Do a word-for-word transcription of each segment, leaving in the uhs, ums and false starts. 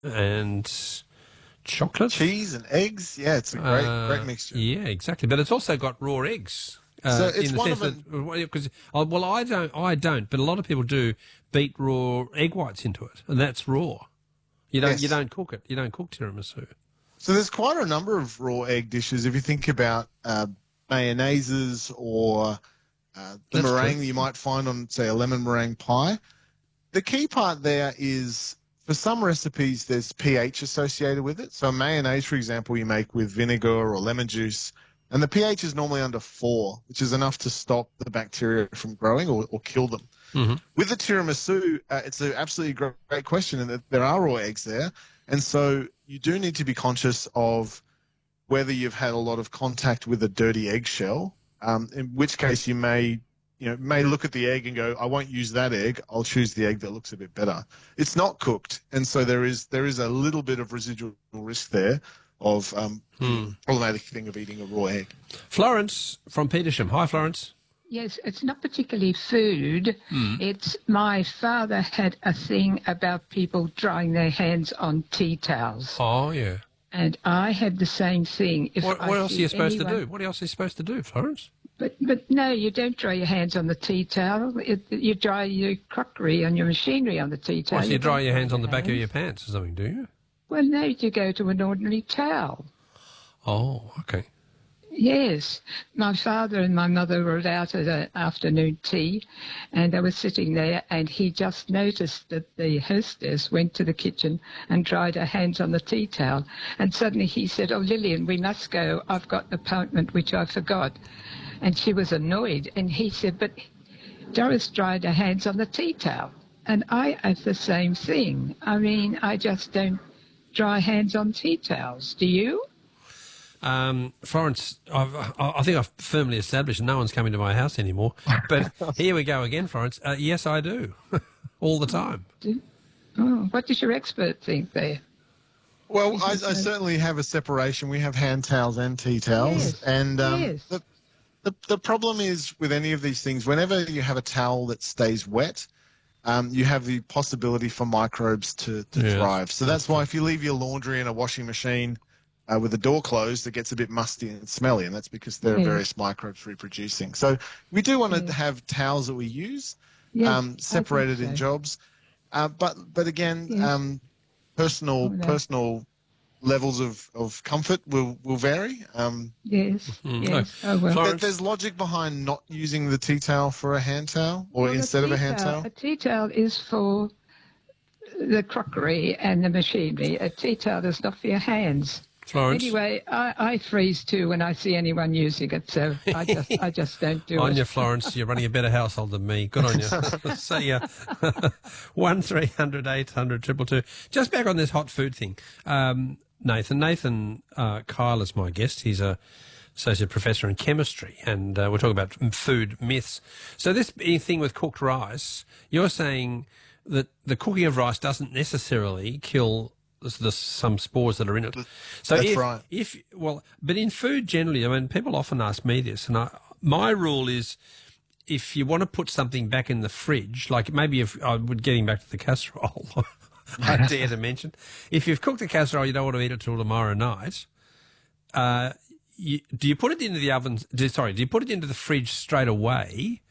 and chocolate. Cheese and eggs. Yeah, it's a great, Uh, great mixture. Yeah, exactly. But it's also got raw eggs. Uh, So it's in the one sense of that, because oh, well, I don't, I don't, but a lot of people do beat raw egg whites into it, and that's raw. You don't, Yes. you don't cook it. You don't cook tiramisu. So there's quite a number of raw egg dishes. If you think about uh, mayonnaises or uh, the That's meringue true. that you might find on, say, a lemon meringue pie, the key part there is for some recipes there's pH associated with it. So a mayonnaise, for example, you make with vinegar or lemon juice, and the pH is normally under four, which is enough to stop the bacteria from growing or, or kill them. Mm-hmm. With the tiramisu, uh, it's an absolutely great, great question, and that there are raw eggs there. And so you do need to be conscious of whether you've had a lot of contact with a dirty eggshell, um, in which case you may, you know, may look at the egg and go, I won't use that egg. I'll choose the egg that looks a bit better. It's not cooked, and so there is there is a little bit of residual risk there of um, Hmm. the problematic thing of eating a raw egg. Florence from Petersham. Hi, Florence. Yes, it's not particularly food. It's my father had a thing about people drying their hands on tea towels. Oh, yeah. And I had the same thing. If What, I what else are see you supposed anyone, to do? What else are you supposed to do, Florence? But, but no, you don't dry your hands on the tea towel. It, you dry your crockery and your machinery on the tea towel. Well, so you dry don't your hands on the back of hands. your pants or something, do you? Well, no, you go to an ordinary towel. Oh, okay. Yes. My father and my mother were out at an afternoon tea, and they were sitting there, and he just noticed that the hostess went to the kitchen and dried her hands on the tea towel. And suddenly he said, oh, Lillian, we must go. I've got an appointment which I forgot. And she was annoyed, and he said, but Doris dried her hands on the tea towel. And I have the same thing. I mean, I just don't dry hands on tea towels. Do you? Um, Florence, I've, I I think I've firmly established no one's coming to my house anymore. But here we go again, Florence. Uh, yes, I do. All the time. Oh, what does your expert think there? Well, I, I Is it- certainly have a separation. We have hand towels and tea towels. Yes, And um, yes. the, the, the problem is with any of these things, whenever you have a towel that stays wet, um, you have the possibility for microbes to, to Yeah, thrive. So that's why if you leave your laundry in a washing machine uh, with the door closed, it gets a bit musty and smelly, and that's because there are Yes. various microbes reproducing. So we do want to Yes. have towels that we use Yes, I um, think separated in so. jobs. Uh, but but again, Yes. um, personal Oh, no. personal levels of, of comfort will, will vary. Um, Yes, Mm. yes. Oh, well. there, Florence? there's logic behind not using the tea towel for a hand towel or Well, instead of a tea hand towel. A tea towel is for the crockery and the machinery. A tea towel is not for your hands. Florence? Anyway, I, I freeze too when I see anyone using it, so I just I just don't do On it. you, Florence. You're running a better household than me. Good on you. See ya. One three hundred eight hundred triple two. Just back on this hot food thing. Um, Nathan. Nathan uh, Kyle is my guest. He's a associate professor in chemistry, and uh, we're talking about food myths. So this thing with cooked rice, you're saying that the cooking of rice doesn't necessarily kill the, the, some spores that are in it. So That's if, right. if well, but in food generally, I mean, people often ask me this, and I, my rule is, if you want to put something back in the fridge, like maybe if I would getting back to the casserole, I dare to mention, if you've cooked the casserole, you don't want to eat it till tomorrow night. Uh, you, do you put it into the oven? Do, sorry, do you put it into the fridge straight away?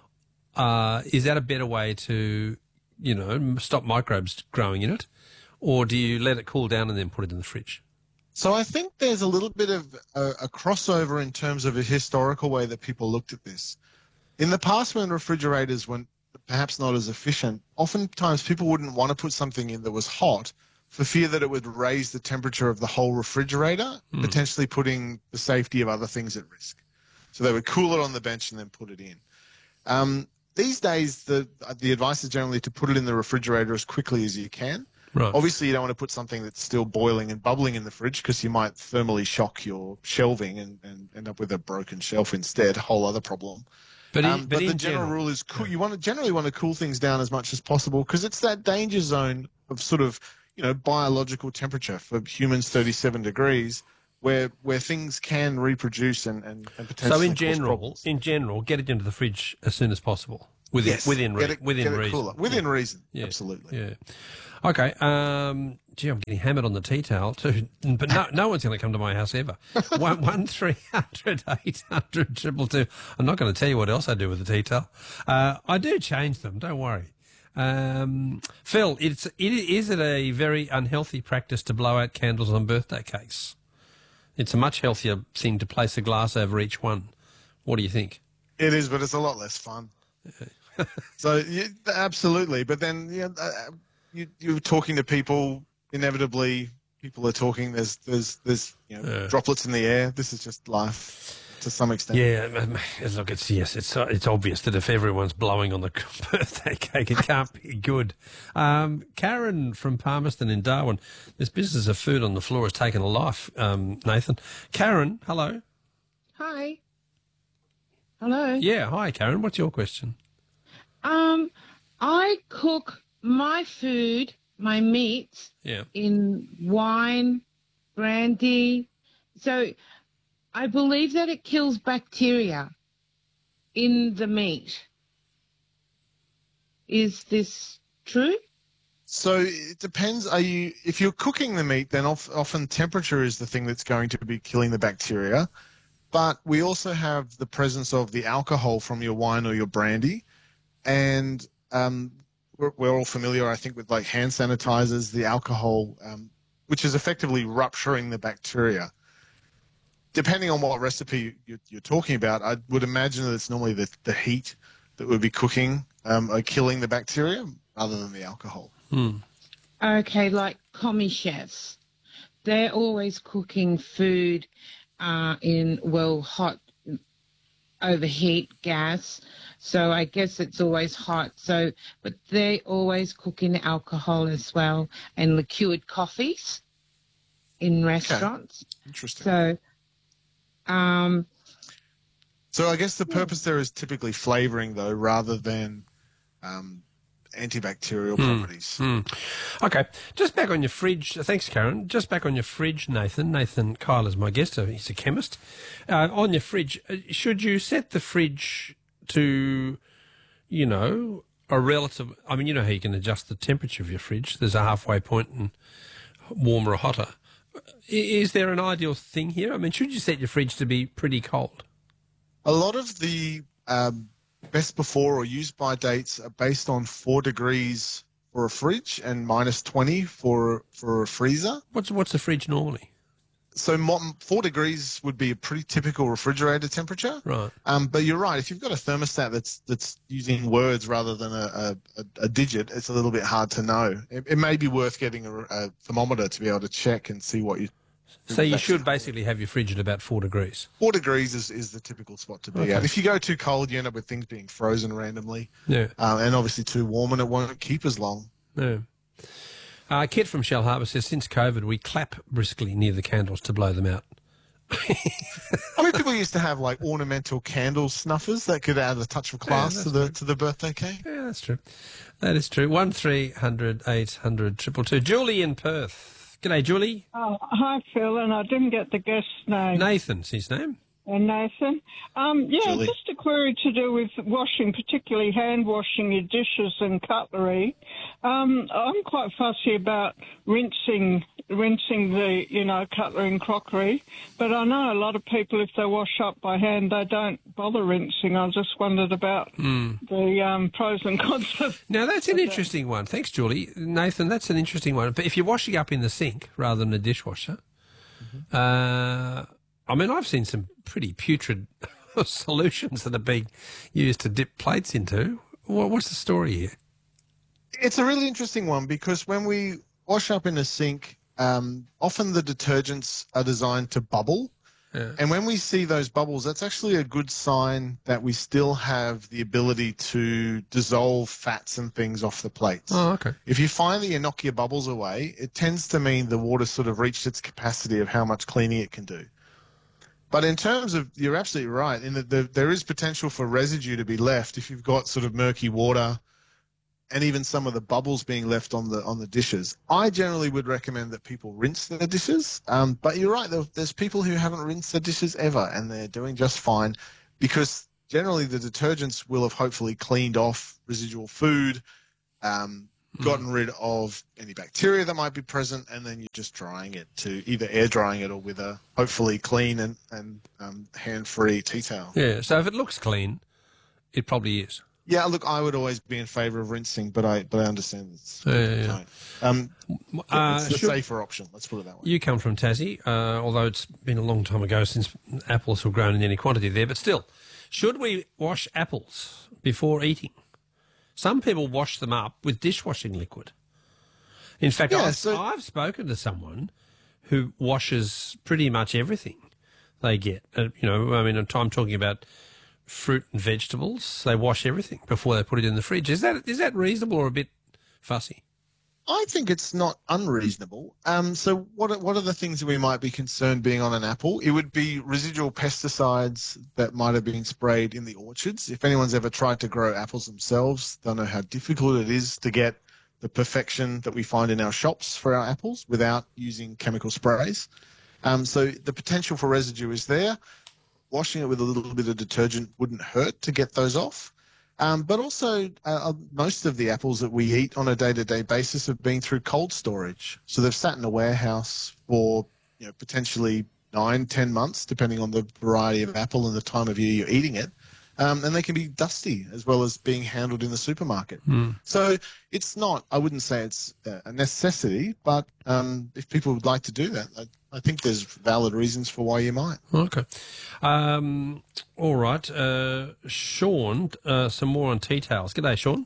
Uh, is that a better way to, you know, stop microbes growing in it, or do you let it cool down and then put it in the fridge? So I think there's a little bit of a, a crossover in terms of a historical way that people looked at this. In the past, when refrigerators were perhaps not as efficient, oftentimes people wouldn't want to put something in that was hot for fear that it would raise the temperature of the whole refrigerator, Hmm. potentially putting the safety of other things at risk. So they would cool it on the bench and then put it in. Um, these days, the the advice is generally to put it in the refrigerator as quickly as you can. Right. Obviously, you don't want to put something that's still boiling and bubbling in the fridge because you might thermally shock your shelving and, and end up with a broken shelf instead, a whole other problem. But, in, Um, but, but in the general, general, rule is cool. You want to generally want to cool things down as much as possible because it's that danger zone of sort of, you know, biological temperature for humans, thirty-seven degrees, where where things can reproduce and, and, and potentially so in cause general, problems. in general, get it into the fridge as soon as possible, within Yes, within get re- it- within get it reason. cooler. Within reason, Yeah. absolutely. Yeah. Okay. Um, gee, I'm getting hammered on the tea towel too, but no, no one's going to come to my house ever. One, one, three hundred, eight hundred, triple two. I'm not going to tell you what else I do with the tea towel. Uh, I do change them. Don't worry. Um, Phil, it's it is it a very unhealthy practice to blow out candles on birthday cakes? It's a much healthier thing to place a glass over each one. What do you think? It is, but it's a lot less fun. So yeah, absolutely, but then yeah, uh, you, you're talking to people. Inevitably, people are talking. There's there's there's you know, Uh. droplets in the air. This is just life to some extent. Yeah, um, look, it's yes, it's uh, it's obvious that if everyone's blowing on the birthday cake, it can't be good. Um, Karen from Palmerston in Darwin, this business of food on the floor has taken a life. Um, Nathan, Karen, hello. Hi. Hello. Yeah, hi, Karen. What's your question? Um, I cook my food, my meats, Yeah. in wine, brandy. So I believe that it kills bacteria in the meat. Is this true? So it depends. Are you if you're cooking the meat, then of, often temperature is the thing that's going to be killing the bacteria. But we also have the presence of the alcohol from your wine or your brandy, and um, we're, we're all familiar, I think, with like hand sanitizers, the alcohol, um, which is effectively rupturing the bacteria. Depending on what recipe you're, you're talking about, I would imagine that it's normally the, the heat that would be cooking um, or killing the bacteria rather than the alcohol. Hmm. Okay, like commie chefs. They're always cooking food uh, in, well, hot, overheat gas. So I guess it's always hot. So, but they always cook in alcohol as well and liqueured coffees in restaurants. Interesting. So, um, So I guess the purpose there is typically flavoring, though, rather than um, antibacterial properties. Hmm. Okay, just back on your fridge. Thanks, Karen. Just back on your fridge, Nathan. Nathan Kyle is my guest. So he's a chemist. Uh, on your fridge, uh, should you set the fridge to, you know, a relative? I mean, you know how you can adjust the temperature of your fridge. There's a halfway point, and warmer or hotter. Is there an ideal thing here? I mean, should you set your fridge to be pretty cold? A lot of the um, best before or used by dates are based on four degrees for a fridge and minus twenty for for a freezer. What's what's the fridge normally? So mo- four degrees would be a pretty typical refrigerator temperature. Right. Um, but you're right. If you've got a thermostat that's that's using words rather than a, a, a digit, it's a little bit hard to know. It, it may be worth getting a, a thermometer to be able to check and see what you. So you should basically have your fridge at about four degrees. Four degrees is, is the typical spot to be Okay. at. If you go too cold, you end up with things being frozen randomly. Yeah. Um, and obviously too warm, and it won't keep as long. Yeah. Uh, Kit from Shell Harbour says, since COVID, we clap briskly near the candles to blow them out. I mean, people used to have like ornamental candle snuffers that could add a touch of class that's to the true. to the birthday cake. Yeah, that's true. That is true. One three hundred eight hundred triple two. Julie in Perth. G'day, Julie. Oh, hi, Phil, and I didn't get the guest's name. Nathan's his name. And Nathan. Um, yeah, Julie. just a query to do with washing, particularly hand washing your dishes and cutlery. Um, I'm quite fussy about rinsing rinsing the, you know, cutlery and crockery, but I know a lot of people, if they wash up by hand, they don't bother rinsing. I just wondered about the um, pros and cons of Now, that's an interesting one. Thanks, Julie. Nathan, that's an interesting one. But if you're washing up in the sink rather than a dishwasher, uh, I mean, I've seen some pretty putrid solutions that are being used to dip plates into. What, what's the story here? It's a really interesting one because when we wash up in a sink, um, often the detergents are designed to bubble. Yeah. And when we see those bubbles, that's actually a good sign that we still have the ability to dissolve fats and things off the plates. Oh, okay. If you find that you knock your bubbles away, it tends to mean the water's sort of reached its capacity of how much cleaning it can do. But in terms of, you're absolutely right, in that the, there is potential for residue to be left if you've got sort of murky water and even some of the bubbles being left on the on the dishes. I generally would recommend that people rinse their dishes. Um, but you're right, there, there's people who haven't rinsed their dishes ever and they're doing just fine because generally the detergents will have hopefully cleaned off residual food, um, gotten rid of any bacteria that might be present, and then you're just drying it to either air drying it or with a hopefully clean and, and um, hand-free tea towel. Yeah, so if it looks clean, it probably is. Yeah, look, I would always be in favour of rinsing, but I but I understand it's Yeah, yeah, yeah. Um, Uh, it's the should- safer option. Let's put it that way. You come from Tassie, uh, although it's been a long time ago since apples were grown in any quantity there, but still, should we wash apples before eating? Some people wash them up with dishwashing liquid. In fact, Yeah, I've, so- I've spoken to someone who washes pretty much everything they get. Uh, you know, I mean, I'm talking about fruit and vegetables. They wash everything before they put it in the fridge. Is that is that reasonable or a bit fussy? I think it's not unreasonable. Um, so what are, what are the things that we might be concerned being on an apple? It would be residual pesticides that might have been sprayed in the orchards. If anyone's ever tried to grow apples themselves, they'll know how difficult it is to get the perfection that we find in our shops for our apples without using chemical sprays. Um, so the potential for residue is there. Washing it with a little bit of detergent wouldn't hurt to get those off. Um, but also, uh, most of the apples that we eat on a day-to-day basis have been through cold storage. So they've sat in a warehouse for, you know, potentially nine, ten months, depending on the variety of apple and the time of year you're eating it. Um, and they can be dusty as well as being handled in the supermarket. Mm. So it's not, I wouldn't say it's a necessity, but um, if people would like to do that, I, I think there's valid reasons for why you might. Okay. Um, all right. Uh, Sean, uh, some more on tea towels. G'day, Sean.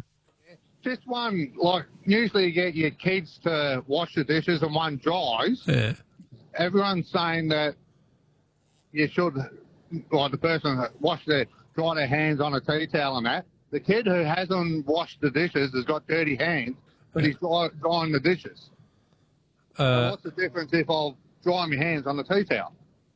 Just one, like, usually you get your kids to wash the dishes and one dries. Yeah. Everyone's saying that you should, like, the person that washed their, dry their hands on a tea towel and that. The kid who hasn't washed the dishes has got dirty hands, but he's dry, drying the dishes. So Uh, what's the difference if I'll dry my hands on the tea towel?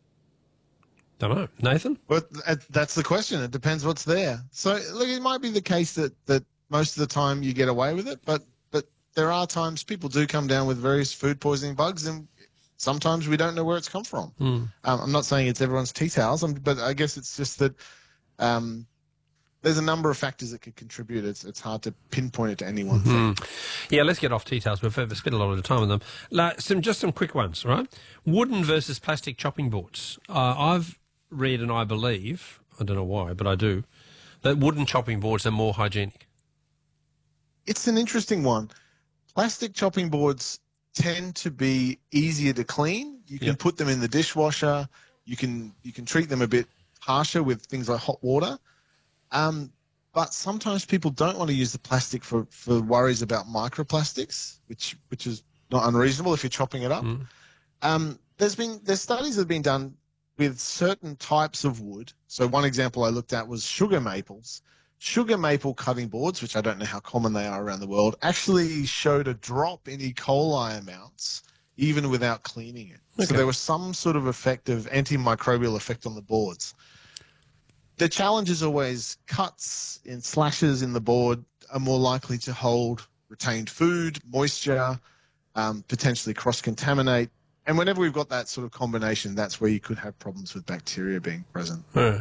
don't know. Nathan? But th- that's the question. It depends what's there. So, look, it might be the case that, that most of the time you get away with it, but, but there are times people do come down with various food poisoning bugs, and sometimes we don't know where it's come from. Mm. Um, I'm not saying it's everyone's tea towels, um, but I guess it's just that um, there's a number of factors that could contribute. It's it's hard to pinpoint it to any one thing. Yeah, let's get off tea towels. We've uh, spent a lot of time on them. Like, some just some quick ones, right? Wooden versus plastic chopping boards. Uh, I've read and I believe, I don't know why, but I do, that wooden chopping boards are more hygienic. It's an interesting one. Plastic chopping boards tend to be easier to clean. You can Yep. put them in the dishwasher. You can you can treat them a bit harsher with things like hot water. Um, but sometimes people don't want to use the plastic for, for worries about microplastics, which which is not unreasonable if you're chopping it up. Mm. Um, there's been there's studies that have been done with certain types of wood. So one example I looked at was sugar maples. Sugar maple cutting boards, which I don't know how common they are around the world, actually showed a drop in E. coli amounts even without cleaning it. Okay. So there was some sort of effective antimicrobial effect on the boards. The challenge is always cuts and slashes in the board are more likely to hold retained food, moisture, um, potentially cross-contaminate. And whenever we've got that sort of combination, that's where you could have problems with bacteria being present. Uh.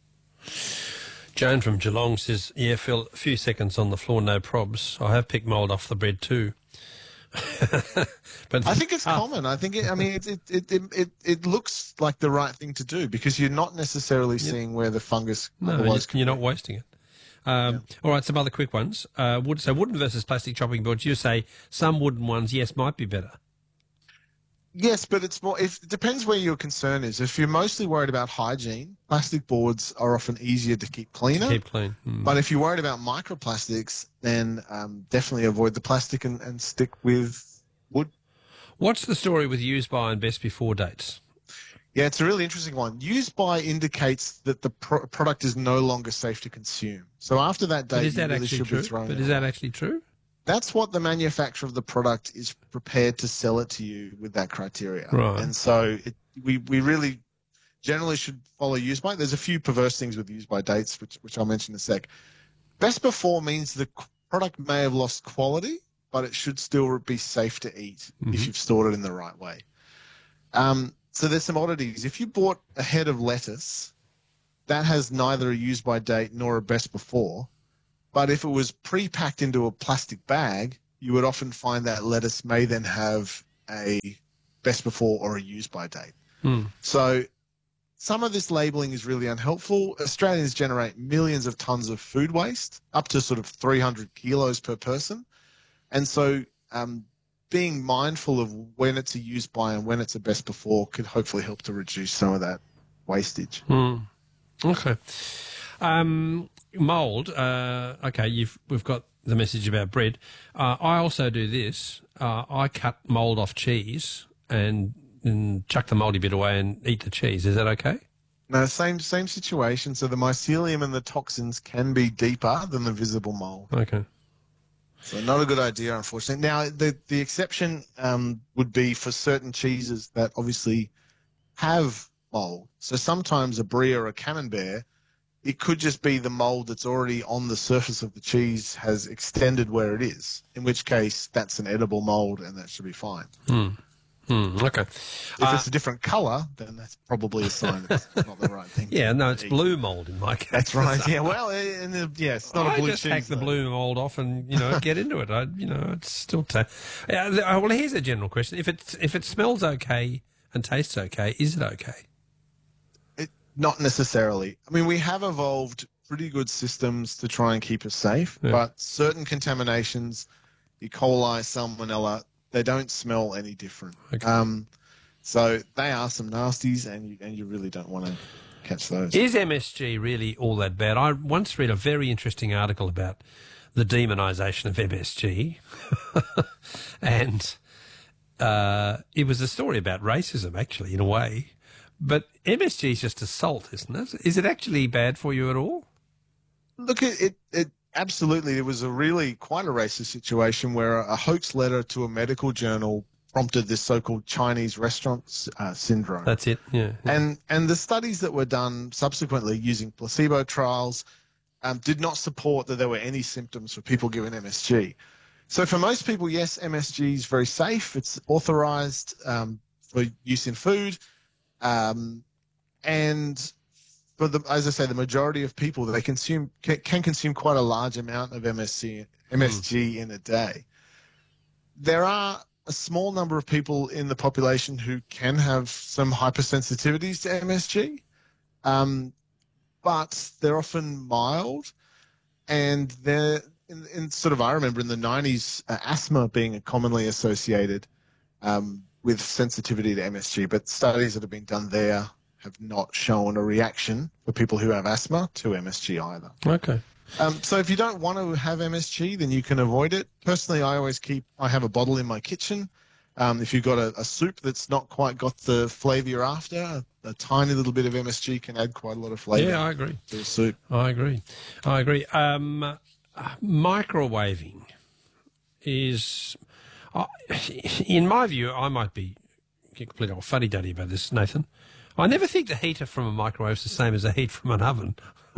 Joan from Geelong says, yeah, Phil, a few seconds on the floor, no probs. I have picked mould off the bread too. But I think it's Ah. common. I think, it, I mean, it, it, it, it, it, it looks like the right thing to do because you're not necessarily seeing where the fungus No, otherwise you- you're not wasting it. Um, All right, some other quick ones. Uh, wood, so wooden versus plastic chopping boards. You say some wooden ones, yes, might be better. Yes, but it's more. If it depends where your concern is. If you're mostly worried about hygiene, plastic boards are often easier to keep cleaner. Keep clean. Mm. But if you're worried about microplastics, then um, definitely avoid the plastic and, and stick with wood. What's the story with use by and best before dates? Yeah, it's a really interesting one. Use by indicates that the pro- product is no longer safe to consume. So after that date, But is you that really actually should true? be throwing But it is that away. actually true? That's what the manufacturer of the product is prepared to sell it to you with that criteria. Right. And so it, we, we really generally should follow use by. There's a few perverse things with use by dates, which, which I'll mention in a sec. Best before means the qu- product may have lost quality, but it should still be safe to eat Mhm. if you've stored it in the right way. Um, so there's some oddities. If you bought a head of lettuce, that has neither a use by date nor a best before, But if it was pre-packed into a plastic bag, you would often find that lettuce may then have a best before or a use by date. Hmm. So some of this labeling is really unhelpful. Australians generate millions of tons of food waste, up to sort of three hundred kilos per person. And so um, being mindful of when it's a use by and when it's a best before could hopefully help to reduce some of that wastage. Hmm. Okay. Um, mould. Uh, okay, you've we've got the message about bread. Uh, I also do this. Uh, I cut mould off cheese and, and chuck the mouldy bit away and eat the cheese. Is that okay? No, same same situation. So the mycelium and the toxins can be deeper than the visible mould. Okay. So not a good idea, unfortunately. Now, the, the exception um, would be for certain cheeses that obviously have mould. So sometimes a brie or a camembert, it could just be the mould that's already on the surface of the cheese has extended where it is, in which case that's an edible mould and that should be fine. Hmm. Hmm. Okay. If Uh, it's a different colour, then that's probably a sign that it's not the right thing. yeah, to no, it's eat. blue mould in my case. That's right. Yeah, well, and the, yeah, it's not I a blue just cheese. hack the though. blue mould off and, you know, get into it. I, you know, it's still... Ta- yeah, the- uh, well, here's a general question. If it, if it smells okay and tastes okay, is it okay? It, not necessarily. I mean, we have evolved pretty good systems to try and keep us safe, Yeah. but certain contaminations, E. coli, salmonella, they don't smell any different. Okay. Um, so they are some nasties, and you and you really don't want to catch those. Is M S G really all that bad? I once read a very interesting article about the demonisation of M S G, and uh, it was a story about racism, actually, in a way. But M S G is just a salt, isn't it? Is it actually bad for you at all? Look, it, it, it absolutely, it was a really quite a racist situation where a, a hoax letter to a medical journal prompted this so-called Chinese restaurant uh, syndrome. That's it, yeah. And and the studies that were done subsequently using placebo trials um, did not support that there were any symptoms for people given M S G. So for most people, yes, M S G is very safe. It's authorized um, for use in food. Um, and for the, as I say, the majority of people, they consume can, can consume quite a large amount of M S G, M S G in a day. There are a small number of people in the population who can have some hypersensitivities to M S G, um, but they're often mild, and they're in, in sort of, I remember in the nineties, uh, asthma being commonly associated um, with sensitivity to M S G, but studies that have been done there have not shown a reaction for people who have asthma to M S G either. Okay. Um, so if you don't want to have M S G, then you can avoid it. Personally, I always keep, I have a bottle in my kitchen. Um, if you've got a, a soup that's not quite got the flavour you're after, a, a tiny little bit of M S G can add quite a lot of flavour Yeah, I agree. to a soup. I agree. I agree. Um, uh, microwaving is, uh, in my view, I might be completely old fuddy-duddy about this, Nathan. I never think the heater from a microwave is the same as the heat from an oven.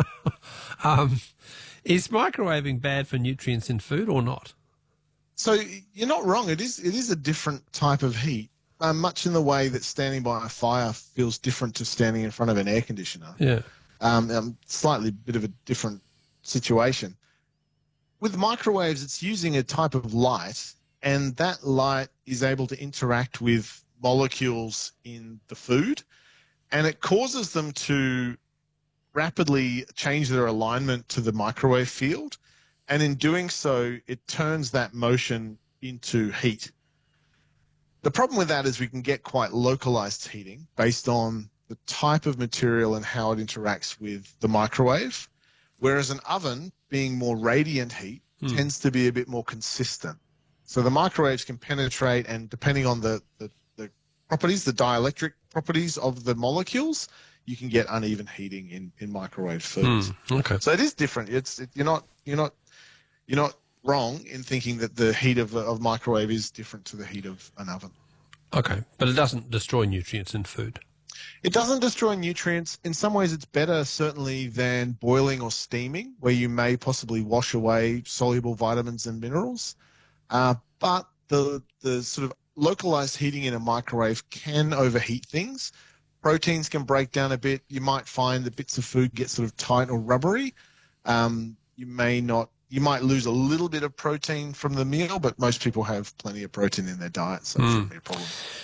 um, is microwaving bad for nutrients in food or not? So you're not wrong. It is it is a different type of heat, uh, much in the way that standing by a fire feels different to standing in front of an air conditioner. Yeah. Um, um, slightly bit of a different situation. With microwaves, it's using a type of light, and that light is able to interact with molecules in the food, and it causes them to rapidly change their alignment to the microwave field. And in doing so, it turns that motion into heat. The problem with that is we can get quite localized heating based on the type of material and how it interacts with the microwave, whereas an oven, being more radiant heat, Hmm. tends to be a bit more consistent. So the microwaves can penetrate, and depending on the, the, the properties, the dielectric properties of the molecules, you can get uneven heating in, in microwave foods. Hmm. Okay. So it is different. It's it, you're not you're not you're not wrong in thinking that the heat of of microwave is different to the heat of an oven. Okay. But it doesn't destroy nutrients in food. It doesn't destroy nutrients. In some ways, it's better certainly than boiling or steaming, where you may possibly wash away soluble vitamins and minerals. Uh, but the the sort of localized heating in a microwave can overheat things. Proteins can break down a bit. You might find that bits of food get sort of tight or rubbery. Um, you may not you might lose a little bit of protein from the meal, but most people have plenty of protein in their diet, so it shouldn't be a problem.